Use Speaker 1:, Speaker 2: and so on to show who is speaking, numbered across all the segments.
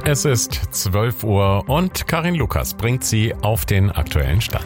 Speaker 1: Es ist 12 Uhr und Karin Lukas bringt Sie auf den aktuellen Stand.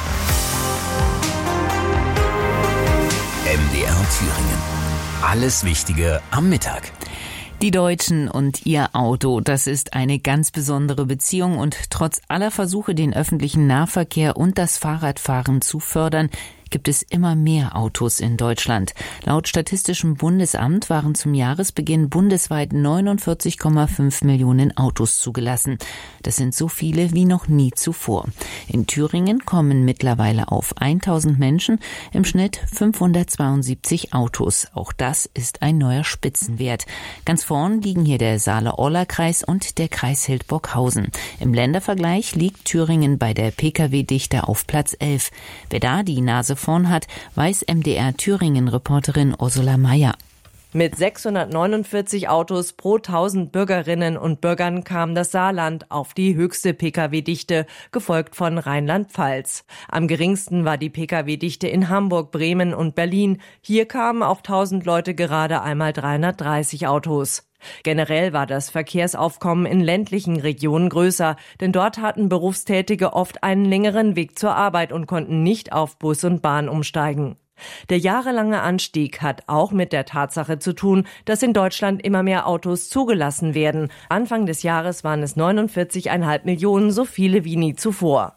Speaker 2: MDR Thüringen. Alles Wichtige am Mittag.
Speaker 3: Die Deutschen und ihr Auto, das ist eine ganz besondere Beziehung und trotz aller Versuche, den öffentlichen Nahverkehr und das Fahrradfahren zu fördern, gibt es immer mehr Autos in Deutschland. Laut Statistischem Bundesamt waren zum Jahresbeginn bundesweit 49,5 Millionen Autos zugelassen. Das sind so viele wie noch nie zuvor. In Thüringen kommen mittlerweile auf 1000 Menschen im Schnitt 572 Autos. Auch das ist ein neuer Spitzenwert. Ganz vorn liegen hier der Saale-Orla-Kreis und der Kreis Hildburghausen. Im Ländervergleich liegt Thüringen bei der Pkw-Dichte auf Platz 11. Wer da die Nase vorn hat, weiß MDR-Thüringen-Reporterin Ursula Meyer.
Speaker 4: Mit 649 Autos pro 1000 Bürgerinnen und Bürgern kam das Saarland auf die höchste Pkw-Dichte, gefolgt von Rheinland-Pfalz. Am geringsten war die Pkw-Dichte in Hamburg, Bremen und Berlin. Hier kamen auf 1000 Leute gerade einmal 330 Autos. Generell war das Verkehrsaufkommen in ländlichen Regionen größer, denn dort hatten Berufstätige oft einen längeren Weg zur Arbeit und konnten nicht auf Bus und Bahn umsteigen. Der jahrelange Anstieg hat auch mit der Tatsache zu tun, dass in Deutschland immer mehr Autos zugelassen werden. Anfang des Jahres waren es 49,5 Millionen, so viele wie nie zuvor.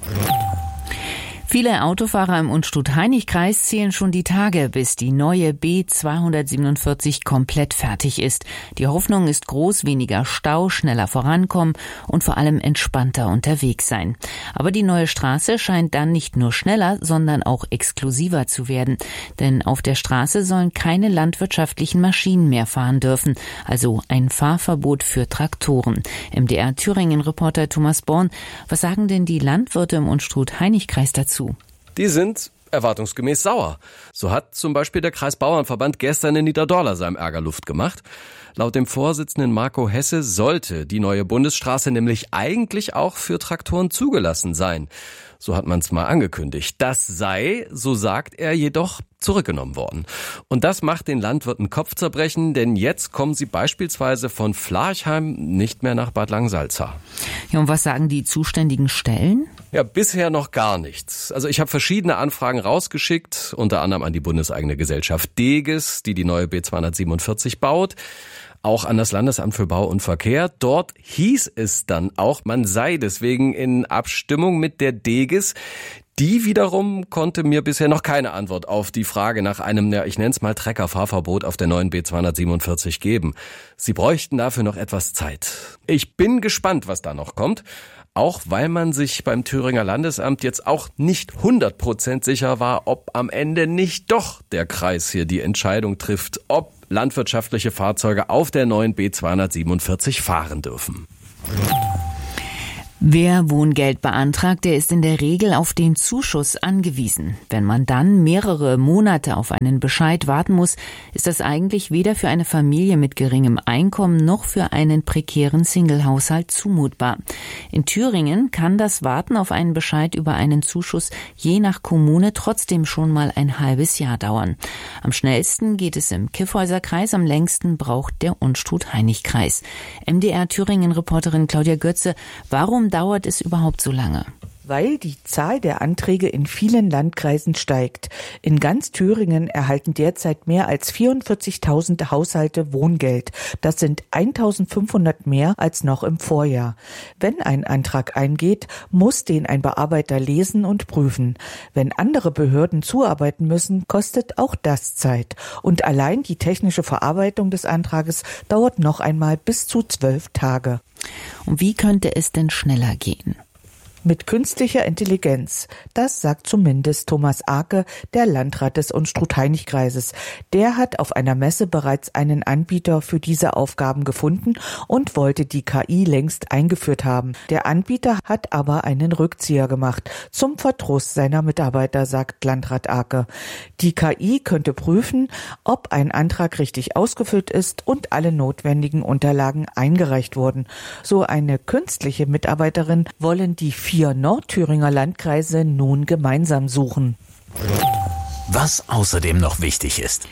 Speaker 3: Viele Autofahrer im Unstrut-Hainich-Kreis zählen schon die Tage, bis die neue B247 komplett fertig ist. Die Hoffnung ist groß, weniger Stau, schneller vorankommen und vor allem entspannter unterwegs sein. Aber die neue Straße scheint dann nicht nur schneller, sondern auch exklusiver zu werden. Denn auf der Straße sollen keine landwirtschaftlichen Maschinen mehr fahren dürfen, also ein Fahrverbot für Traktoren. MDR-Thüringen-Reporter Thomas Born, was sagen denn die Landwirte im Unstrut-Hainich-Kreis dazu?
Speaker 5: Die sind erwartungsgemäß sauer. So hat zum Beispiel der Kreisbauernverband gestern in Niederdorla seinem Ärger Luft gemacht. Laut dem Vorsitzenden Marco Hesse sollte die neue Bundesstraße nämlich eigentlich auch für Traktoren zugelassen sein. So hat man es mal angekündigt. Das sei, so sagt er, jedoch zurückgenommen worden. Und das macht den Landwirten Kopfzerbrechen, denn jetzt kommen sie beispielsweise von Flarchheim nicht mehr nach Bad Langensalza.
Speaker 3: Ja, und was sagen die zuständigen Stellen?
Speaker 5: Ja, bisher noch gar nichts. Also ich habe verschiedene Anfragen rausgeschickt, unter anderem an die bundeseigene Gesellschaft Deges, die neue B247 baut, auch an das Landesamt für Bau und Verkehr. Dort hieß es dann auch, man sei deswegen in Abstimmung mit der Deges. Die wiederum konnte mir bisher noch keine Antwort auf die Frage nach einem, ich nenne es mal Treckerfahrverbot auf der neuen B247 geben. Sie bräuchten dafür noch etwas Zeit. Ich bin gespannt, was da noch kommt. Auch weil man sich beim Thüringer Landesamt jetzt auch nicht 100% sicher war, ob am Ende nicht doch der Kreis hier die Entscheidung trifft, ob landwirtschaftliche Fahrzeuge auf der neuen B247 fahren dürfen.
Speaker 3: Wer Wohngeld beantragt, der ist in der Regel auf den Zuschuss angewiesen. Wenn man dann mehrere Monate auf einen Bescheid warten muss, ist das eigentlich weder für eine Familie mit geringem Einkommen noch für einen prekären Singlehaushalt zumutbar. In Thüringen kann das Warten auf einen Bescheid über einen Zuschuss je nach Kommune trotzdem schon mal ein halbes Jahr dauern. Am schnellsten geht es im Kyffhäuser-Kreis, am längsten braucht der Unstrut-Hainich-Kreis. MDR-Thüringen-Reporterin Claudia Götze, warum dauert es überhaupt so lange?
Speaker 6: Weil die Zahl der Anträge in vielen Landkreisen steigt. In ganz Thüringen erhalten derzeit mehr als 44.000 Haushalte Wohngeld. Das sind 1.500 mehr als noch im Vorjahr. Wenn ein Antrag eingeht, muss den ein Bearbeiter lesen und prüfen. Wenn andere Behörden zuarbeiten müssen, kostet auch das Zeit. Und allein die technische Verarbeitung des Antrages dauert noch einmal bis zu 12 Tage.
Speaker 3: Und wie könnte es denn schneller gehen?
Speaker 6: Mit künstlicher Intelligenz. Das sagt zumindest Thomas Arke, der Landrat des Unstrut-Hainich-Kreises. Der hat auf einer Messe bereits einen Anbieter für diese Aufgaben gefunden und wollte die KI längst eingeführt haben. Der Anbieter hat aber einen Rückzieher gemacht, zum Verdruss seiner Mitarbeiter, sagt Landrat Arke. Die KI könnte prüfen, ob ein Antrag richtig ausgefüllt ist und alle notwendigen Unterlagen eingereicht wurden. So eine künstliche Mitarbeiterin wollen die 4 Nordthüringer Landkreise nun gemeinsam suchen.
Speaker 2: Was außerdem noch wichtig ist.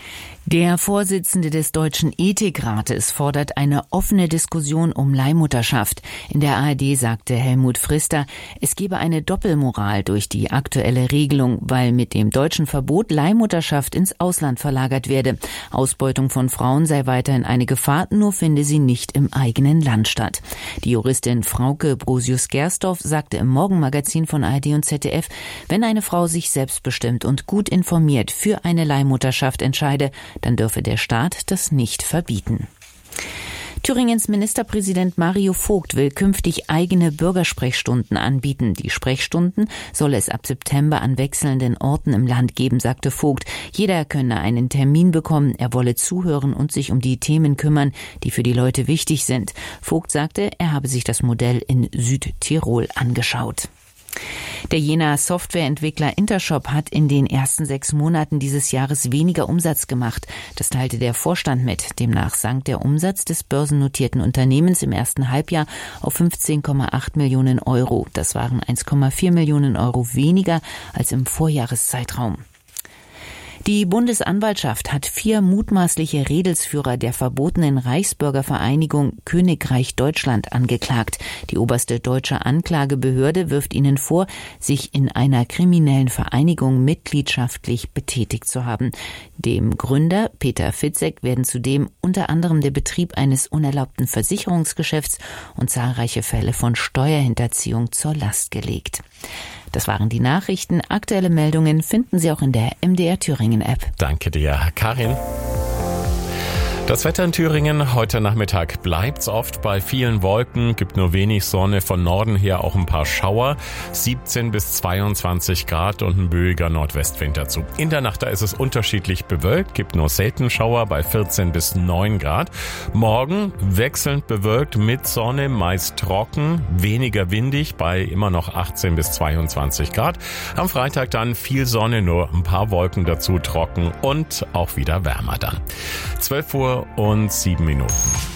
Speaker 3: Der Vorsitzende des Deutschen Ethikrates fordert eine offene Diskussion um Leihmutterschaft. In der ARD sagte Helmut Frister, es gebe eine Doppelmoral durch die aktuelle Regelung, weil mit dem deutschen Verbot Leihmutterschaft ins Ausland verlagert werde. Ausbeutung von Frauen sei weiterhin eine Gefahr, nur finde sie nicht im eigenen Land statt. Die Juristin Frauke Brosius-Gersdorf sagte im Morgenmagazin von ARD und ZDF, wenn eine Frau sich selbstbestimmt und gut informiert für eine Leihmutterschaft entscheide, dann dürfe der Staat das nicht verbieten. Thüringens Ministerpräsident Mario Vogt will künftig eigene Bürgersprechstunden anbieten. Die Sprechstunden soll es ab September an wechselnden Orten im Land geben, sagte Vogt. Jeder könne einen Termin bekommen, er wolle zuhören und sich um die Themen kümmern, die für die Leute wichtig sind. Vogt sagte, er habe sich das Modell in Südtirol angeschaut. Der Jenaer Softwareentwickler Intershop hat in den ersten 6 Monaten dieses Jahres weniger Umsatz gemacht. Das teilte der Vorstand mit. Demnach sank der Umsatz des börsennotierten Unternehmens im ersten Halbjahr auf 15,8 Millionen Euro. Das waren 1,4 Millionen Euro weniger als im Vorjahreszeitraum. Die Bundesanwaltschaft hat 4 mutmaßliche Redelsführer der verbotenen Reichsbürgervereinigung Königreich Deutschland angeklagt. Die oberste deutsche Anklagebehörde wirft ihnen vor, sich in einer kriminellen Vereinigung mitgliedschaftlich betätigt zu haben. Dem Gründer Peter Fitzek werden zudem unter anderem der Betrieb eines unerlaubten Versicherungsgeschäfts und zahlreiche Fälle von Steuerhinterziehung zur Last gelegt. Das waren die Nachrichten. Aktuelle Meldungen finden Sie auch in der MDR Thüringen App.
Speaker 1: Danke dir, Karin. Das Wetter in Thüringen heute Nachmittag bleibt's oft bei vielen Wolken, gibt nur wenig Sonne, von Norden her auch ein paar Schauer, 17 bis 22 Grad und ein böiger Nordwestwind dazu. In der Nacht da ist es unterschiedlich bewölkt, gibt nur selten Schauer bei 14 bis 9 Grad. Morgen wechselnd bewölkt mit Sonne, meist trocken, weniger windig bei immer noch 18 bis 22 Grad. Am Freitag dann viel Sonne, nur ein paar Wolken dazu, trocken und auch wieder wärmer dann. 12 Uhr und 7 Minuten.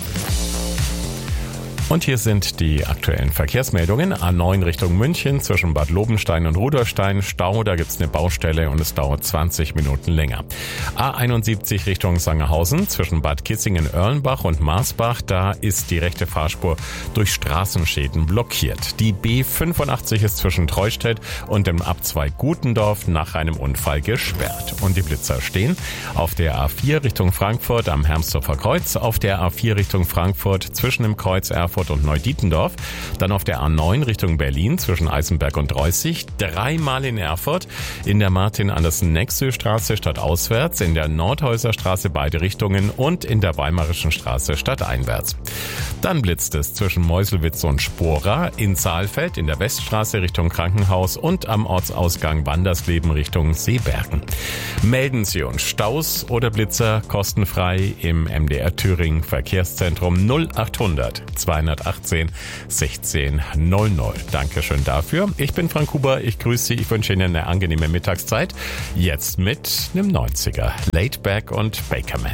Speaker 1: Und hier sind die aktuellen Verkehrsmeldungen. A9 Richtung München zwischen Bad Lobenstein und Rudolstein. Stau, da gibt's eine Baustelle und es dauert 20 Minuten länger. A71 Richtung Sangerhausen zwischen Bad Kissingen-Erlenbach und Marsbach. Da ist die rechte Fahrspur durch Straßenschäden blockiert. Die B85 ist zwischen Treustedt und dem Abzweig Gutendorf nach einem Unfall gesperrt. Und die Blitzer stehen auf der A4 Richtung Frankfurt am Hermsdorfer Kreuz, auf der A4 Richtung Frankfurt zwischen dem Kreuz Erfurt und Neudietendorf, dann auf der A9 Richtung Berlin zwischen Eisenberg und Reußig, 3-mal in Erfurt, in der Martin-Andersen-Nexö-Straße stadtauswärts, in der Nordhäuser Straße beide Richtungen und in der Weimarischen Straße stadteinwärts. Dann blitzt es zwischen Meuselwitz und Spora, in Saalfeld, in der Weststraße Richtung Krankenhaus und am Ortsausgang Wandersleben Richtung Seebergen. Melden Sie uns Staus oder Blitzer kostenfrei im MDR Thüringen Verkehrszentrum 0800 218 16 00. Dankeschön dafür. Ich bin Frank Huber, ich grüße Sie, ich wünsche Ihnen eine angenehme Mittagszeit. Jetzt mit einem 90er. Laid Back und Bakerman.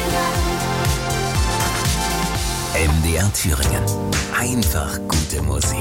Speaker 2: MDR Thüringen. Einfach gute Musik.